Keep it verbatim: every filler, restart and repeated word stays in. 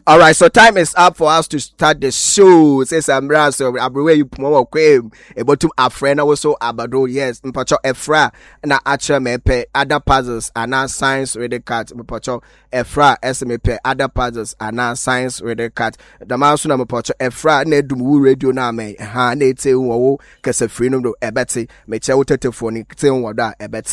All right, so time is up for us to start the show. Say Samra, so Abuwe you promote kwem. Able to a friend also Abado. Yes, mpacho Efra na acha mepe other puzzles and now science ready cut. Mpacho Efra esmepe other puzzles and now science ready cut. The mouse na mpacho Efra ne dumu radio na me ha ne te wo kese free no ebeti me che wo telephone te wo da ebeti.